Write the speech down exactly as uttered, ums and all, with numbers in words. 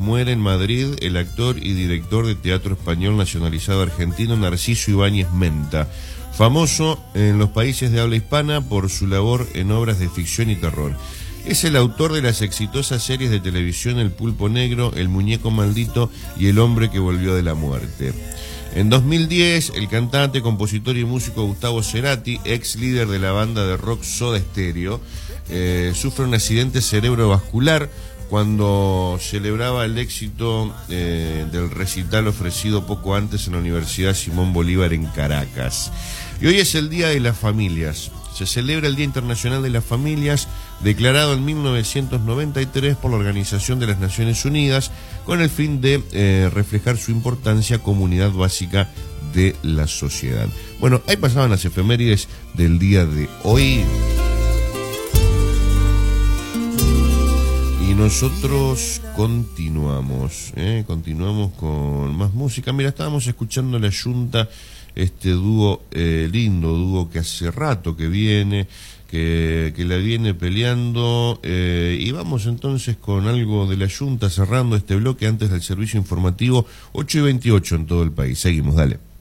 Muere en Madrid el actor y director de teatro español nacionalizado argentino Narciso Ibáñez Menta, famoso en los países de habla hispana por su labor en obras de ficción y terror. Es el autor de las exitosas series de televisión El Pulpo Negro, El Muñeco Maldito y El Hombre que Volvió de la Muerte. En dos mil diez, el cantante, compositor y músico Gustavo Cerati, ex líder de la banda de rock Soda Stereo, eh, sufre un accidente cerebrovascular cuando celebraba el éxito eh, del recital ofrecido poco antes en la Universidad Simón Bolívar en Caracas. Y hoy es el Día de las Familias. Se celebra el Día Internacional de las Familias, declarado en mil novecientos noventa y tres por la Organización de las Naciones Unidas, con el fin de eh, reflejar su importancia como unidad básica de la sociedad. Bueno, ahí pasaban las efemérides del día de hoy. Y nosotros continuamos, ¿eh? continuamos con más música. Mira, estábamos escuchando La Yunta, este dúo eh, lindo, dúo que hace rato que viene, que, que la viene peleando, eh, y vamos entonces con algo de La Yunta, cerrando este bloque antes del servicio informativo, ocho y veintiocho en todo el país. Seguimos, dale.